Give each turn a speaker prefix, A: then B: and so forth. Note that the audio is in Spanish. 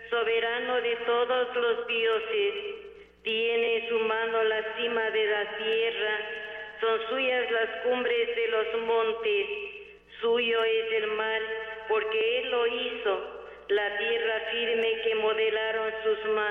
A: soberano de todos los dioses, tiene en su mano la cima de la tierra, son suyas las cumbres de los montes, suyo es el mar, porque él lo hizo, la tierra firme que modelaron sus manos.